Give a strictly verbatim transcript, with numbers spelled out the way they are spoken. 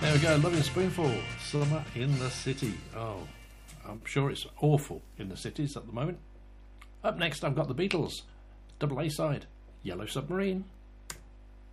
There we go, Loving Spoonful, Summer in the City. Oh, I'm sure it's awful in the cities at the moment. Up next, I've got the Beatles, double A side, Yellow Submarine.